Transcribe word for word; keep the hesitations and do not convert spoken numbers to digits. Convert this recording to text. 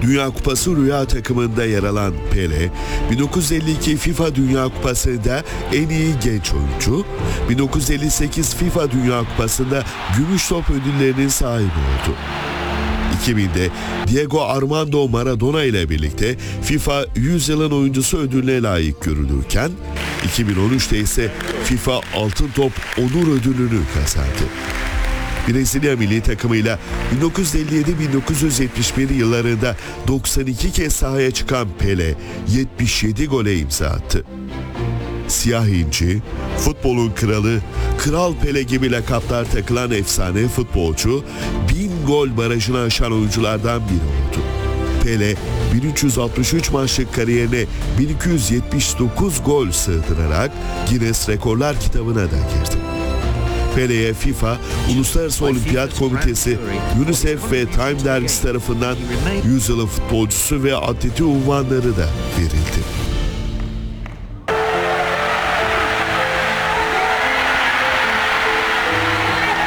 Dünya Kupası rüya takımında yer alan Pele, bin dokuz yüz elli iki FIFA Dünya Kupası'nda en iyi genç oyuncu, bin dokuz yüz elli sekiz FIFA Dünya Kupası'nda gümüş top ödüllerinin sahibi oldu. iki binde Diego Armando Maradona ile birlikte FIFA yüz yılın oyuncusu ödülüne layık görülürken, iki bin on üçte ise FIFA Altın Top Onur ödülünü kazandı. Brezilya milli takımıyla bin dokuz yüz elli yedi bin dokuz yüz yetmiş bir yıllarında doksan iki kez sahaya çıkan Pele yetmiş yedi gole imza attı. Siyah inci, futbolun kralı, Kral Pele gibi lakaplar takılan efsane futbolcu, bin gol barajını aşan oyunculardan biri oldu. Pele, bin üç yüz altmış üç maçlık kariyerine bin iki yüz yetmiş dokuz gol sığdırarak Guinness Rekorlar kitabına da girdi. Pele'ye FIFA, Uluslararası Olimpiyat Komitesi, UNICEF ve Time dergisi tarafından yüzyılın futbolcusu ve atleti unvanları da verildi.